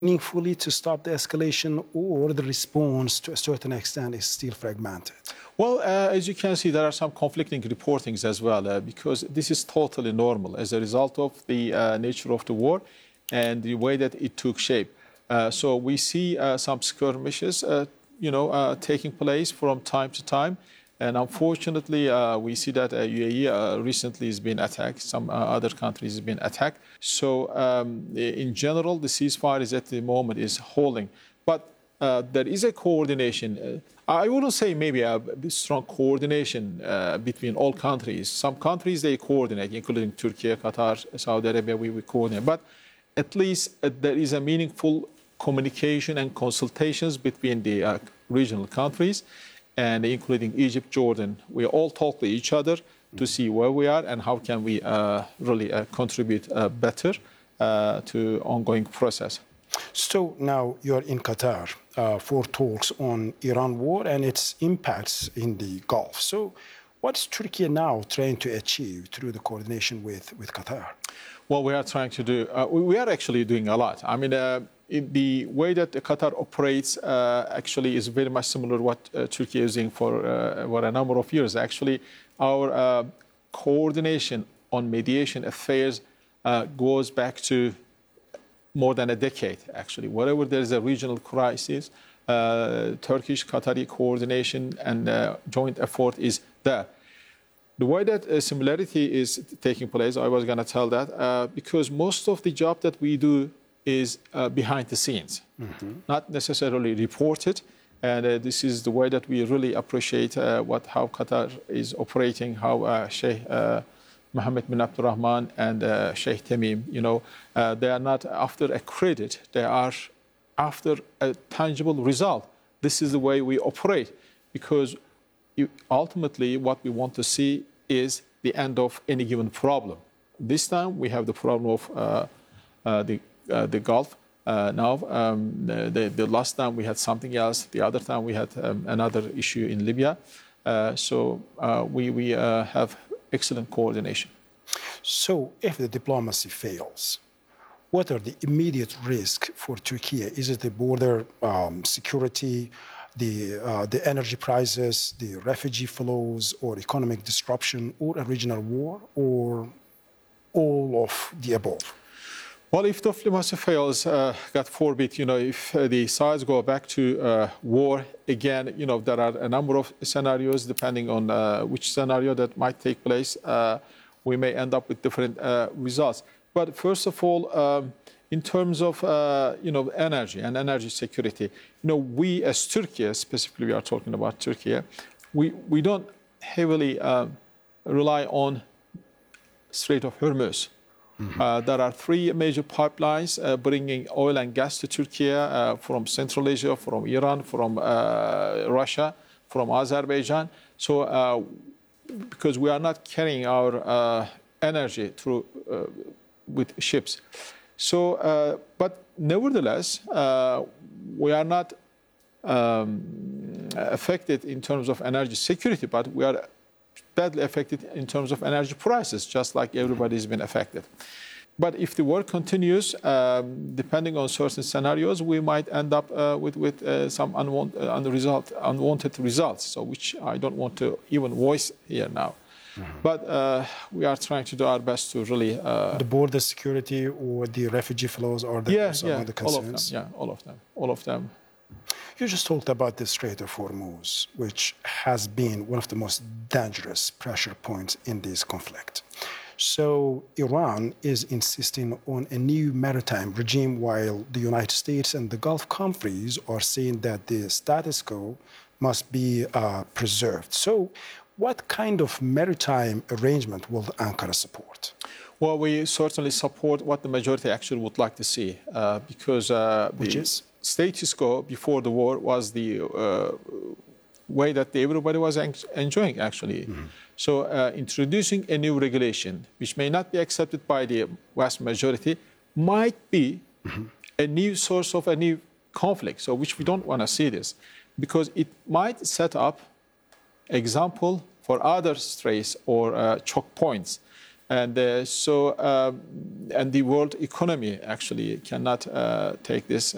meaningfully to stop the escalation, or the response to a certain extent is still fragmented? Well, as you can see, there are some conflicting reportings as well, because this is totally normal as a result of the nature of the war and the way that it took shape. So we see some skirmishes, taking place from time to time. And unfortunately, we see that UAE recently has been attacked. Some other countries have been attacked. So in general, the ceasefire is at the moment is holding. But there is a coordination. I wouldn't say maybe a strong coordination between all countries. Some countries, they coordinate, including Turkey, Qatar, Saudi Arabia, we coordinate. But at least there is a meaningful communication and consultations between the regional countries, and including Egypt, Jordan. We all talk to each other to see where we are and how can we really contribute better to ongoing process. So now you're in Qatar for talks on Iran war and its impacts in the Gulf. So what's Turkey now trying to achieve through the coordination with Qatar? What we are trying to do, we are actually doing a lot. I mean, the way that Qatar operates actually is very much similar to what Turkey is doing for a number of years. Actually, our coordination on mediation affairs goes back to more than a decade, actually. Wherever there is a regional crisis, Turkish-Qatari coordination and joint effort is there. The way that similarity is taking place, I was going to tell that, because most of the job that we do is behind the scenes, not necessarily reported. And this is the way that we really appreciate how Qatar is operating, how Sheikh Mohammed bin Abdulrahman and Sheikh Tamim, they are not after a credit, they are after a tangible result. This is the way we operate, because ultimately what we want to see is the end of any given problem. This time we have the problem of the Gulf. Now, the last time we had something else. The other time we had another issue in Libya. So we have excellent coordination. So if the diplomacy fails, what are the immediate risks for Turkey? Is it the border security, the energy prices, the refugee flows, or economic disruption, or a regional war, or all of the above? Well, if diplomacy fails, God forbid, if the sides go back to war again, there are a number of scenarios depending on which scenario that might take place. We may end up with different results. But first of all, in terms of energy and energy security, we as Turkey, specifically we are talking about Turkey, we don't heavily rely on Strait of Hormuz. There are three major pipelines bringing oil and gas to Turkey from Central Asia, from Iran, from Russia, from Azerbaijan. So because we are not carrying our energy through with ships. So, but nevertheless, we are not affected in terms of energy security, but we are badly affected in terms of energy prices, just like everybody has been affected. But if the war continues, depending on certain scenarios, we might end up with some unwanted results, so which I don't want to even voice here now. But we are trying to do our best to really... the border security or the refugee flows are some of the concerns? All of them. You just talked about the Strait of Hormuz, which has been one of the most dangerous pressure points in this conflict. So Iran is insisting on a new maritime regime, while the United States and the Gulf countries are saying that the status quo must be preserved. So what kind of maritime arrangement will Ankara support? Well, we certainly support what the majority actually would like to see, because which is? Status quo before the war was the way that everybody was enjoying, actually. So introducing a new regulation, which may not be accepted by the vast majority, might be a new source of a new conflict, so which we don't want to see this, because it might set up example for other straits or choke points. And and the world economy actually cannot take this